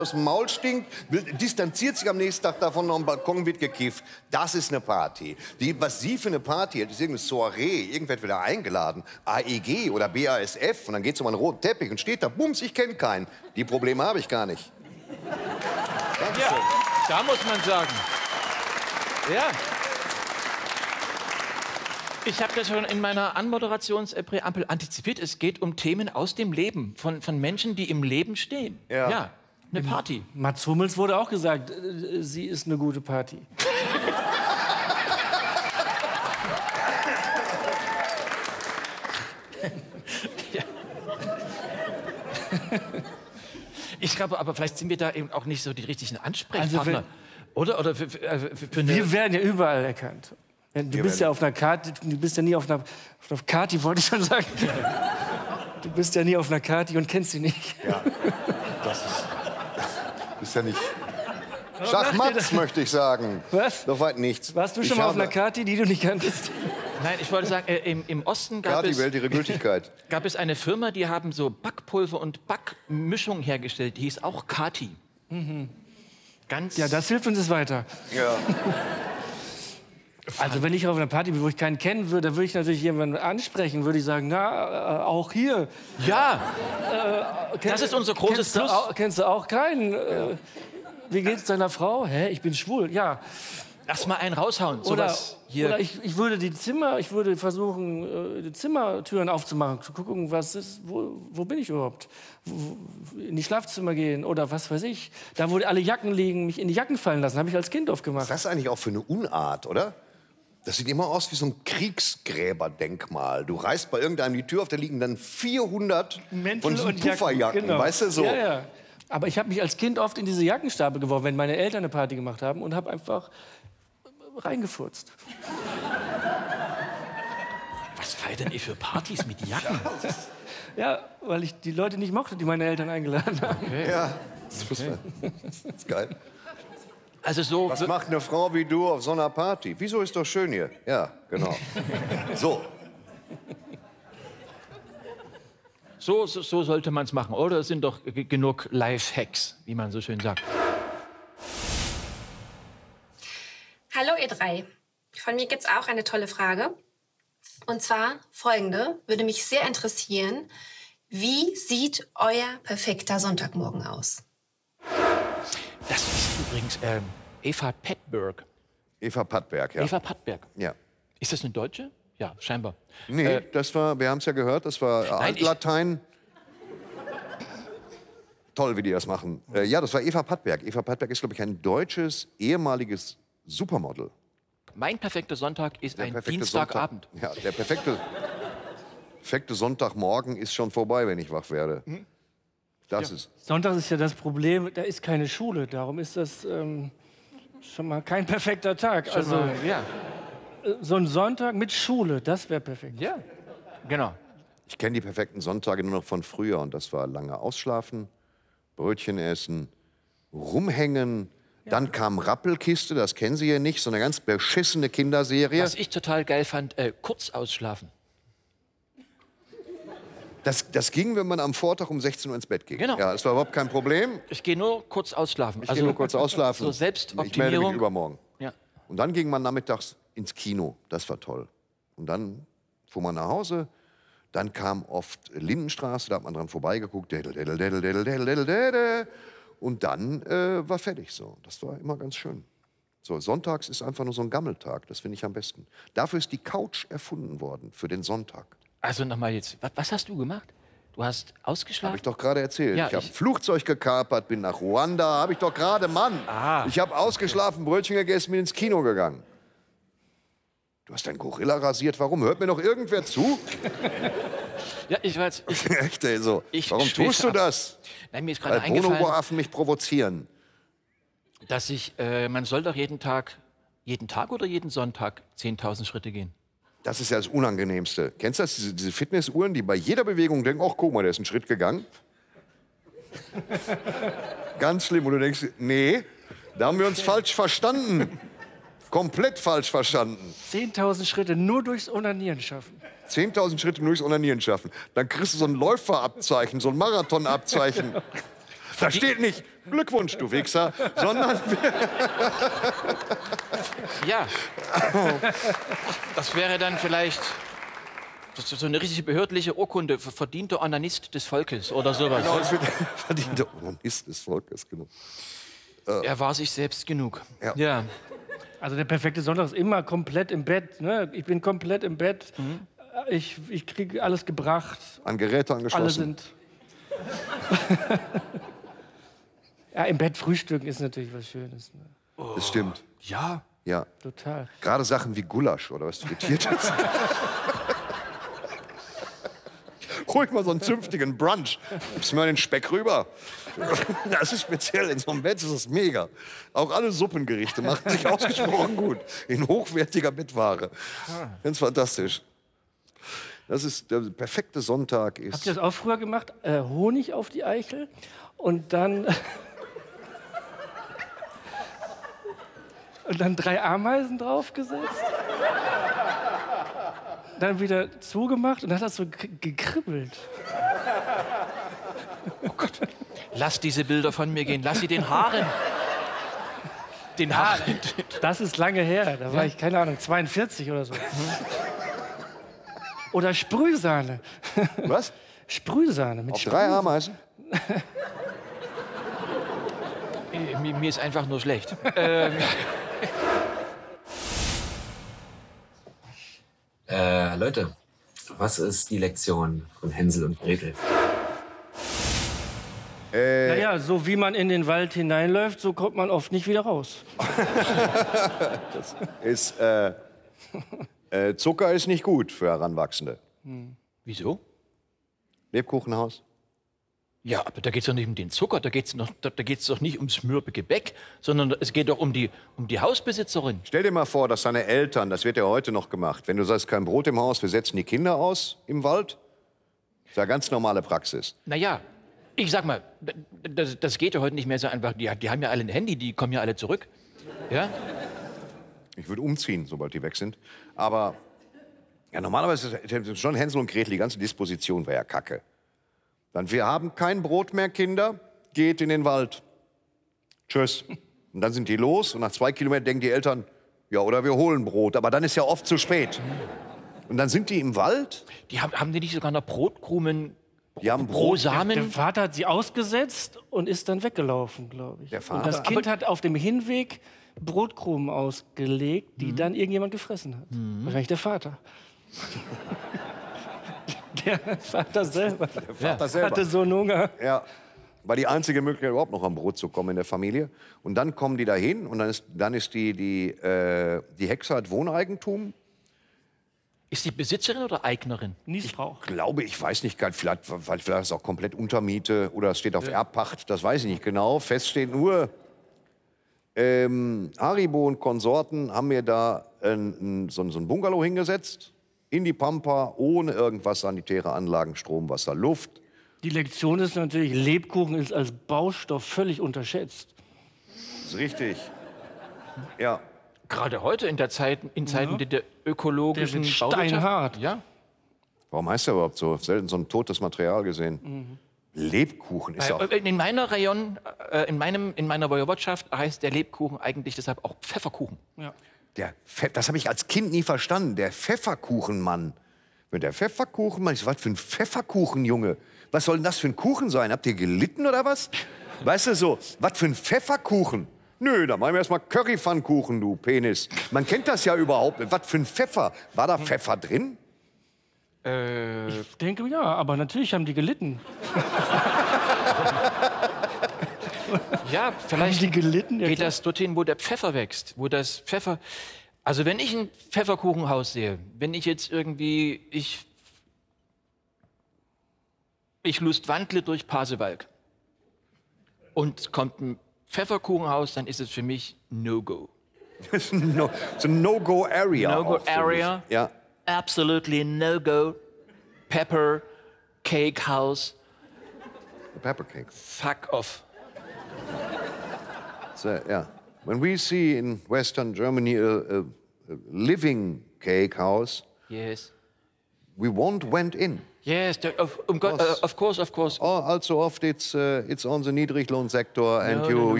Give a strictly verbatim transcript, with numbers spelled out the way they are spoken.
aus dem Maul stinkt, will, distanziert sich am nächsten Tag davon, noch am Balkon wird gekifft. Das ist eine Party. Die, was sie für eine Party hat, ist irgendeine Soiree, irgendwer wird wieder eingeladen, A E G oder B A S F, und dann geht es um einen roten Teppich und steht da, bums, ich kenne keinen. Die Probleme habe ich gar nicht. Ja, da muss man sagen. Ja. Ich habe das schon in meiner Anmoderationspräambel antizipiert. Es geht um Themen aus dem Leben, von, von Menschen, die im Leben stehen. Ja. Ja, eine Party. Mats Hummels wurde auch gesagt, äh, sie ist eine gute Party. Ja. Ich glaube, aber vielleicht sind wir da eben auch nicht so die richtigen Ansprechpartner. Also oder? Oder für, für, für, für eine Wir werden ja überall erkannt. Du Wir bist ja werden- auf einer Karte, du bist ja nie auf einer, auf einer Kati, wollte ich schon sagen. Du bist ja nie auf einer Kati und kennst sie nicht. Ja, das ist, ist ja nicht... Schachmatz, möchte ich sagen. Was? Doch weit nichts. Warst du schon Ich mal auf habe- einer Kati, die du nicht kanntest? Nein, ich wollte sagen, äh, im, im Osten gab Kati es, behält ihre Gültigkeit. gab es eine Firma, die haben so Backpulver und Backmischung hergestellt. Die hieß auch Kati. Ganz Ja, das hilft uns jetzt weiter. Ja. Also wenn ich auf einer Party bin, wo ich keinen kennen würde, dann würde ich natürlich jemanden ansprechen, würde ich sagen, na, äh, auch hier. Ja, das ist unser großes Kennst du Plus. auch, kennst du auch keinen? Äh, wie geht's deiner Frau? Hä, ich bin schwul. Ja. Erst mal einen raushauen. Oder, Sowas hier. oder ich, ich würde die Zimmer, ich würde versuchen, äh, die Zimmertüren aufzumachen, zu gucken, was ist, wo, wo bin ich überhaupt? Wo, in die Schlafzimmer gehen oder was weiß ich. Da, wo alle Jacken liegen, mich in die Jacken fallen lassen, habe ich als Kind oft gemacht. Was ist das eigentlich auch für eine Unart, oder? Das sieht immer aus wie so ein Kriegsgräberdenkmal. Du reißt bei irgendeinem die Tür auf, da liegen dann vierhundert Mäntel von diesen und Jacken, Pufferjacken, genau. weißt du, so. Ja, ja. Aber ich habe mich als Kind oft in diese Jackenstapel geworfen, wenn meine Eltern eine Party gemacht haben und habe einfach reingefurzt. Was feiert denn ihr für Partys mit Jacken? Ja, weil ich die Leute nicht mochte, die meine Eltern eingeladen haben. Ja, das ist, das ist geil. Also so, Was macht eine Frau wie du auf so einer Party? Wieso ist doch schön hier? Ja, genau. So, so, so, so sollte man es machen. Oder es sind doch g- genug Life-Hacks, wie man so schön sagt. Hallo ihr drei. Von mir gibt's auch eine tolle Frage. Und zwar folgende, würde mich sehr interessieren. Wie sieht euer perfekter Sonntagmorgen aus? Das ist übrigens ähm, Eva Pattberg. Eva Pattberg, ja. Eva Pattberg. ja. Ist das eine Deutsche? Ja, scheinbar. Nee, Äh, das war, wir haben es ja gehört, das war äh, Nein, ich- Altlatein. Toll, wie die das machen. Äh, ja, das war Eva Pattberg. Eva Pattberg ist, glaube ich, ein deutsches, ehemaliges Supermodel. Mein perfekter Sonntag ist Der ein perfekte Dienstagabend. Sonntag, ja, der perfekte, perfekte Sonntagmorgen ist schon vorbei, wenn ich wach werde. Das ist. Sonntag ist ja das Problem, da ist keine Schule. Darum ist das ähm, schon mal kein perfekter Tag. Also Also, ja. äh, so ein Sonntag mit Schule, das wäre perfekt. Ja, genau. Ich kenne die perfekten Sonntage nur noch von früher. Und das war lange ausschlafen, Brötchen essen, rumhängen. Dann kam Rappelkiste, das kennen Sie ja nicht, so eine ganz beschissene Kinderserie. Was ich total geil fand, äh, kurz ausschlafen. Das, das ging, wenn man am Vortag um sechzehn Uhr ins Bett ging. Genau. Ja, das war überhaupt kein Problem. Ich gehe nur kurz ausschlafen. Ich gehe nur kurz ausschlafen. So Ich melde Selbstoptimierung. mich übermorgen. Ja. Und dann ging man nachmittags ins Kino. Das war toll. Und dann fuhr man nach Hause. Dann kam oft Lindenstraße, da hat man dran vorbeigeguckt. Dädel, dädel, dädel, dädel, dädel, dädel, dädel. Und dann äh, war fertig so. Das war immer ganz schön. So, sonntags ist einfach nur so ein Gammeltag. Das finde ich am besten. Dafür ist die Couch erfunden worden, für den Sonntag. Also nochmal jetzt, was, was hast du gemacht? Du hast Habe ausgeschlafen? ich doch gerade erzählt. Ja, ich habe ich- ein Flugzeug gekapert, bin nach Ruanda. Habe ich doch gerade, Mann. Ah. Ich habe ausgeschlafen, Brötchen gegessen, bin ins Kino gegangen. Du hast deinen Gorilla rasiert. Warum? Hört mir noch irgendwer zu? Ja, ich weiß. Ich, Echt, ey, so. Ich Warum schwöre tust du ab. das? nein, mir ist gerade Weil eingefallen, Bonobo-Affen mich provozieren. dass ich, äh, man soll doch jeden Tag, jeden Tag oder jeden Sonntag zehntausend Schritte gehen. Das ist ja das Unangenehmste. Kennst du das? Diese, diese Fitnessuhren, die bei jeder Bewegung denken, ach, guck mal, der ist einen Schritt gegangen. Ganz schlimm. Und du denkst, nee, da haben wir uns falsch verstanden. Komplett falsch verstanden. zehntausend Schritte nur durchs Onanieren schaffen. zehntausend Schritte nur durchs Onanieren schaffen. Dann kriegst du so ein Läuferabzeichen, so ein Marathonabzeichen. Da steht nicht Glückwunsch, du Wichser, sondern... Ja. Das wäre dann vielleicht das ist so eine richtige behördliche Urkunde für verdienter Onanist des Volkes oder sowas. Genau, das wird der verdiente Onanist des Volkes, genau. Er war sich selbst genug. Ja. Ja. Also der perfekte Sonntag ist immer komplett im Bett. Ne? Ich bin komplett im Bett. Mhm. Ich, ich kriege alles gebracht. An Geräte Alle angeschlossen. sind... Ja, im Bett frühstücken ist natürlich was Schönes. Ne? Das stimmt. Ja. Ja. Total. Gerade Sachen wie Gulasch oder was Frittiertes. Ruhig mal so einen zünftigen Brunch. Gib's mir den Speck rüber. Das ist speziell in so einem Bett, das ist mega. Auch alle Suppengerichte machen sich ausgesprochen gut. In hochwertiger Bettware. Ganz fantastisch. Das ist der perfekte Sonntag. Ist Habt ihr das auch früher gemacht? Äh, Honig auf die Eichel und dann... und dann drei Ameisen draufgesetzt. Dann wieder zugemacht und dann hat das so gekribbelt. Oh Gott. Lass diese Bilder von mir gehen. Lass sie den Haaren. Den Haaren. Das ist lange her. Da war ich, keine Ahnung, zweiundvierzig oder so. Oder Sprühsahne. Was? Sprühsahne mit Auf drei Sprühsahne. Ameisen? Äh, Mir, mir ist einfach nur schlecht. ähm, Äh, Leute, was ist die Lektion von Hänsel und Gretel? Naja, so wie man in den Wald hineinläuft, so kommt man oft nicht wieder raus. Ist, äh, äh, Zucker ist nicht gut für Heranwachsende. Wieso? Lebkuchenhaus? Ja, aber da geht es doch nicht um den Zucker, da geht es da, da geht's doch nicht ums mürbe Gebäck, sondern es geht doch um die, um die Hausbesitzerin. Stell dir mal vor, dass deine Eltern, das wird ja heute noch gemacht, wenn du sagst, kein Brot im Haus, wir setzen die Kinder aus im Wald. Das ist ja ganz normale Praxis. Naja, ich sag mal, das, das geht ja heute nicht mehr so einfach. Die, die haben ja alle ein Handy, die kommen ja alle zurück. Ja? Ich würde umziehen, sobald die weg sind. Aber ja, normalerweise ist schon Hänsel und Gretel, die ganze Disposition wäre ja kacke. Dann, wir haben kein Brot mehr, Kinder, geht in den Wald. Tschüss. Und dann sind die los und nach zwei Kilometern denken die Eltern, ja, oder wir holen Brot. Aber dann ist ja oft zu spät. Und dann sind die im Wald. Die haben, haben die nicht sogar noch Brotkrumen Die haben pro Brot. Der Samen? Vater hat sie ausgesetzt und ist dann weggelaufen, glaube ich. Der Vater? Und das Kind hat auf dem Hinweg Brotkrumen ausgelegt, die dann irgendjemand gefressen hat. Wahrscheinlich der Vater. Der Vater selber Vater selber. hatte so einen Hunger. Ja, war die einzige Möglichkeit, überhaupt noch am Brot zu kommen in der Familie. Und dann kommen die da hin und dann ist, dann ist die, die, äh, die Hexe hat Wohneigentum. Ist die Besitzerin oder Eignerin? Niesbrauch. Glaube ich, weiß nicht, vielleicht, vielleicht ist es auch komplett Untermiete oder es steht auf Erbpacht, das weiß ich nicht genau. Fest steht nur, ähm, Haribo und Konsorten haben mir da ein, ein, so, so ein Bungalow hingesetzt, in die Pampa, ohne irgendwas, sanitäre Anlagen, Strom, Wasser, Luft. Die Lektion ist natürlich, Lebkuchen ist als Baustoff völlig unterschätzt. Das ist richtig. Ja. Gerade heute in, der Zeit, in Zeiten der, der ökologischen Der wird Bauwirtschaft. steinhart. Ja. Warum heißt der überhaupt so? Selten so ein totes Material gesehen. Mhm. Lebkuchen ist ja auch... In meiner Rayon, äh, in, meinem, in meiner Woiwodschaft heißt der Lebkuchen eigentlich deshalb auch Pfefferkuchen. Ja. Der Pfe das habe ich als Kind nie verstanden. Der Pfefferkuchenmann. Wenn der Pfefferkuchenmann, ich so, was für ein Pfefferkuchen, Junge? Was soll denn das für ein Kuchen sein? Habt ihr gelitten oder was? Weißt du so, was für ein Pfefferkuchen? Nö, da machen wir erstmal Currypfannkuchen, du Penis. Man kennt das ja überhaupt nicht. Was für ein Pfeffer? War da Pfeffer drin? Äh, Ich denke, ja, aber natürlich haben die gelitten. ja, vielleicht Haben die gelitten? Ja, geht klar. das dorthin, wo der Pfeffer wächst. Wo das Pfeffer. Also, wenn ich ein Pfefferkuchenhaus sehe, wenn ich jetzt irgendwie. Ich, ich lustwandle durch Pasewalk und kommt ein Pfefferkuchenhaus, dann ist es für mich No-Go. Das ist ein No- so ein No-Go-Area. No-Go auch, finde ich. Area. Ja. Absolutely No-Go. Pepper, Cake House, Pepper cakes. fuck off. So, yeah. When we see in Western Germany a, a, a living cake house, Yes. we won't went in. Yes, the, of, um, God, uh, of course, of course. Oh, also oft it's uh, it's on the Niedriglohnsektor and No, you no, no.